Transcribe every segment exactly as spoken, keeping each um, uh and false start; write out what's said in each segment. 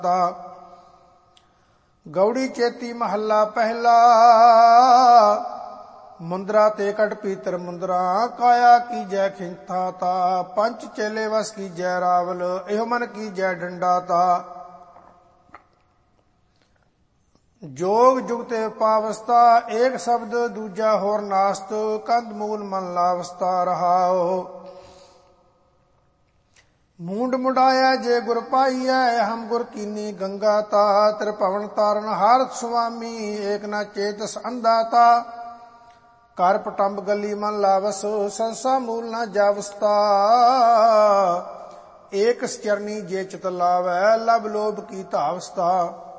ਗੌੜੀ ਚੇਤੀ ਮਹੱਲਾ ਪਹਿਲਾ। ਮੁੰਦਰਾ ਤੇ ਕਟ ਪੀਤਰ ਮੁੰਦਰਾ, ਕਾਇਆ ਕੀਜੈ ਖਿੰਥਾ ਤਾ। ਪੰਚ ਚੇਲੇ ਵਸ ਕੀਜੈ ਰਾਵਲ, ਇਹੋ ਮਨ ਕੀਜੈ ਡੰਡਾ ਤਾ। ਜੋਗ ਜੁਗਤੇ ਪਾਵਸਤਾ, ਏਕ ਸ਼ਬਦ ਦੂਜਾ ਹੋਰ ਨਾਸਤ। ਕੰਧ ਮੂਲ ਮਨ ਲਾਵਸਤਾ ਰਹਾਓ। ਮੂੰਡ ਮੁੰਡਾਇਆ ਜੇ ਗੁਰ ਪਾਈਐ, ਹਮ ਗੁਰ ਕੀਨੀ ਗੰਗਾ ਤਾ। ਤ੍ਰਿਭਵਨ ਤਾਰਨ ਹਾਰਤ ਸੁਆਮੀ, ਏਕ ਨਾ ਚੇਤਸ ਅੰਧਾ ਤਾ। ਕਰ ਪਟੰਬ ਗਲੀ ਮਨ ਲਾਵਸ, ਸੰਸਾ ਮੂਲ ਨਾ ਜਾਵਸਤਾ। ਏਕ ਚਰਨੀ ਜੇ ਚਿਤ ਲਾਵੈ, ਲਬ ਲੋਭ ਕੀ ਧਾਵਸਤਾ।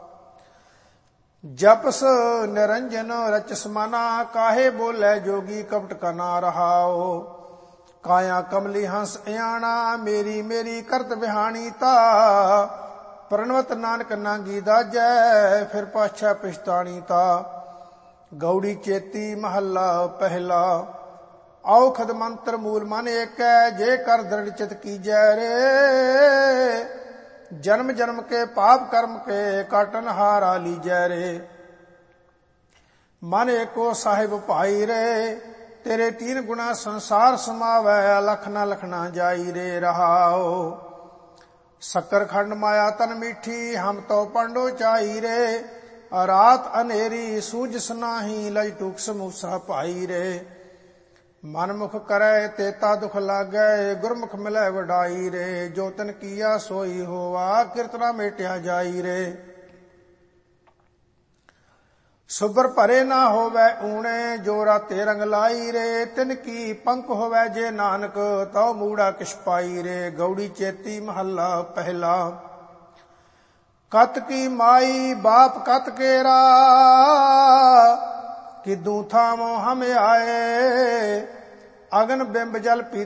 ਜਪਸ ਨਿਰੰਜਨ ਰਚਸ ਮਨਾ, ਕਾਹੇ ਬੋਲੇ ਜੋਗੀ ਕਪਟ ਕਨਾ ਰਹਾਓ। ਕਾਇਆ ਕਮਲੀ ਹੰਸ ਇਆਣਾ, ਮੇਰੀ ਮੇਰੀ ਕਰਤ ਬਿਹਾਣੀ ਤਾ। ਪ੍ਰਣਵਤ ਨਾਨਕ ਨਾਂਗੀ ਦਾਜੈ, ਫਿਰ ਪਾਛੈ ਪਛਤਾਣੀ ਤਾ। ਗੌੜੀ ਚੇਤੀ ਮਹੱਲਾ ਪਹਿਲਾ। ਔਖਦ ਮੰਤਰ ਮੂਲ ਮਨ ਏਕੈ, ਜੇ ਕਰ ਦ੍ਰਿੜ ਚਿਤ ਕੀਜੈ ਰੇ। ਜਨਮ ਜਨਮ ਕੇ ਪਾਪ ਕਰਮ ਕੇ, ਕਾਟਨ ਹਾਰਾ ਲੀਜੈ ਰੇ। ਮਨ ਏਕੋ ਸਾਹਿਬ ਭਾਈ ਰੇ, ਤੇਰੇ ਤੀਨ ਗੁਣਾ ਸੰਸਾਰ ਸਮਾਵੈ। ਲਖ ਨਾ ਲਖਣਾ ਜਾਈ ਰੇ ਰਹਾਓ। ਸ਼ੱਕਰ ਖੰਡ ਮਾਇਆ ਤਨ ਮੀਠੀ, ਹਮ ਤੋ ਪੰਡੋ ਚਾਈ ਰੇ। ਰਾਤ ਅਨੇਰੀ ਸੂਝਸ ਨਾਹੀ, ਲਜ ਟੂਕ ਸਮੂਸਾ ਭਾਈ ਰੇ। ਮਨ ਮੁਖ ਕਰੈ ਤੇਤਾ ਦੁਖ ਲਾਗੈ, ਗੁਰਮੁਖ ਮਿਲੈ ਵਡਾਈ ਰੇ। ਜੋ ਤਨ ਕੀਆ ਸੋਈ ਹੋਵਾ, ਕਿਰਤਨਾ ਮੇਟਿਆ ਜਾਈ ਰੇ। ਸੁਬਰ ਭਰੇ ਨਾ ਹੋਵੈ ਊਣੇ, ਜੋ ਰਾਤੇ ਰੰਗ ਲਾਈ ਰੇ। ਤਿਨ ਕੀ ਪੰਖ ਹੋਵੈ ਜੇ ਨਾਨਕ, ਤਉ ਮੂੜਾ ਕਿਛ ਪਾਈ ਰੇ। ਗੌੜੀ ਚੇਤੀ ਮਹੱਲਾ ਪਹਿਲਾ। ਕਤ ਕੀ ਮਾਈ ਬਾਪ ਕਤ ਕੇਰਾ, ਕਿਦੂ ਥਾਮੋ ਹਮ ਆਏ। ਅਗਨ ਬਿੰਬ ਜਲ ਪੀ